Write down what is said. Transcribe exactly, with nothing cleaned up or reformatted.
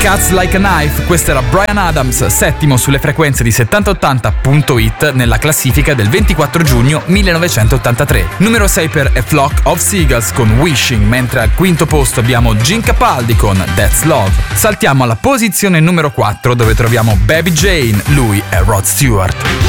Cuts Like a Knife, questo era Bryan Adams, settimo sulle frequenze di settanta ottanta punto it nella classifica del ventiquattro giugno millenovecentottantatré. Numero sei per A Flock of Seagulls con Wishing, mentre al quinto posto abbiamo Gene Capaldi con That's Love. Saltiamo alla posizione numero quattro dove troviamo Baby Jane, lui è Rod Stewart.